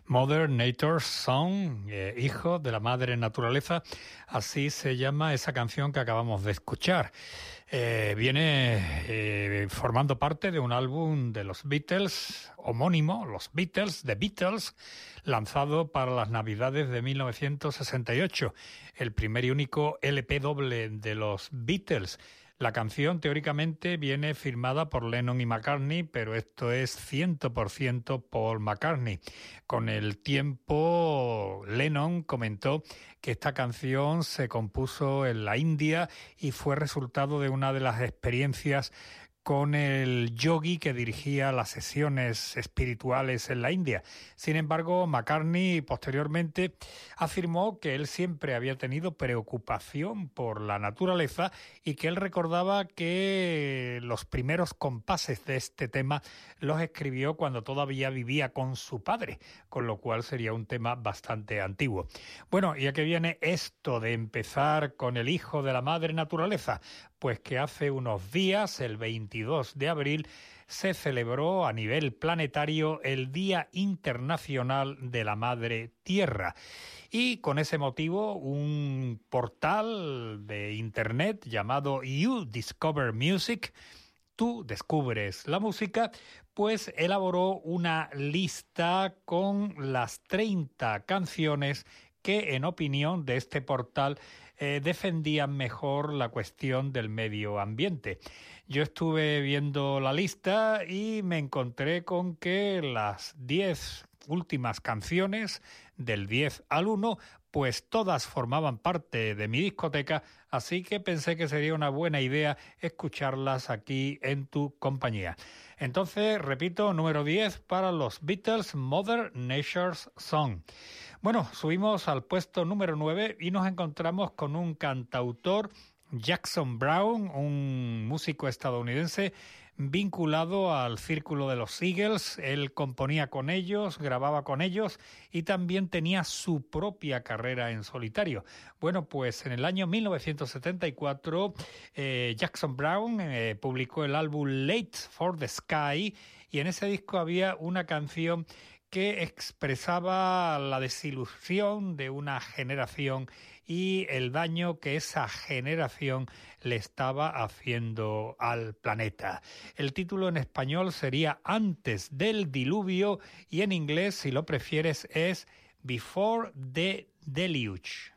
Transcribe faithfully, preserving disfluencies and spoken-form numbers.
Mother Nature's Son, eh, hijo de la madre naturaleza, así se llama esa canción que acabamos de escuchar. Eh, viene eh, formando parte de un álbum de los Beatles, homónimo, los Beatles, The Beatles, lanzado para las Navidades de mil novecientos sesenta y ocho, el primer y único L P doble de los Beatles. La canción teóricamente viene firmada por Lennon y McCartney, pero esto es cien por ciento Paul McCartney. Con el tiempo, Lennon comentó que esta canción se compuso en la India y fue resultado de una de las experiencias con el yogi que dirigía las sesiones espirituales en la India. Sin embargo, McCartney posteriormente afirmó que él siempre había tenido preocupación por la naturaleza y que él recordaba que los primeros compases de este tema los escribió cuando todavía vivía con su padre, con lo cual sería un tema bastante antiguo. Bueno, ¿y a qué viene esto de empezar con el hijo de la madre naturaleza? Pues que hace unos días, el veintidós de abril, se celebró a nivel planetario el Día Internacional de la Madre Tierra. Y con ese motivo, un portal de internet llamado You Discover Music, Tú descubres la música, pues elaboró una lista con las treinta canciones que, en opinión de este portal, eh, defendían mejor la cuestión del medio ambiente. Yo estuve viendo la lista y me encontré con que las diez últimas canciones, del diez al uno, pues todas formaban parte de mi discoteca, así que pensé que sería una buena idea escucharlas aquí en tu compañía. Entonces, repito, número diez para los Beatles, Mother Nature's Son. Bueno, subimos al puesto número nueve y nos encontramos con un cantautor, Jackson Browne, un músico estadounidense vinculado al círculo de los Eagles. Él componía con ellos, grababa con ellos y también tenía su propia carrera en solitario. Bueno, pues en el año mil novecientos setenta y cuatro eh, Jackson Browne eh, publicó el álbum Late for the Sky y en ese disco había una canción que expresaba la desilusión de una generación y el daño que esa generación le estaba haciendo al planeta. El título en español sería Antes del diluvio y en inglés, si lo prefieres, es Before the Deluge.